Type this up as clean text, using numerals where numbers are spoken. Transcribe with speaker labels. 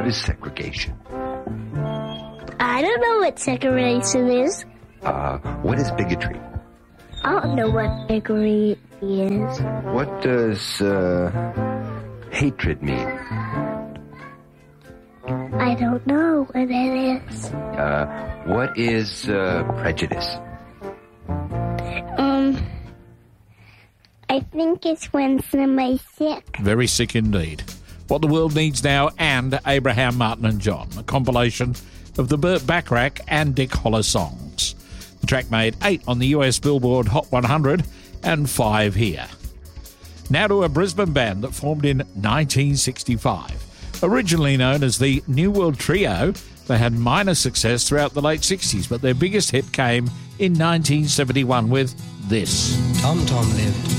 Speaker 1: What is segregation?
Speaker 2: I don't know what segregation is.
Speaker 1: What is bigotry?
Speaker 2: I don't know what bigotry is.
Speaker 1: What does hatred mean?
Speaker 2: I don't know what it is.
Speaker 1: What is prejudice?
Speaker 2: I think it's when somebody's sick.
Speaker 3: Very sick indeed. What the World Needs Now and Abraham Martin and John, a compilation of the Burt Bacharach and Dick Hollis songs. The track made 8 on the US Billboard Hot 100 and 5 here. Now to a Brisbane band that formed in 1965. Originally known as the New World Trio, they had minor success throughout the late 60s, but their biggest hit came in 1971 with this.
Speaker 4: Tom Tom lived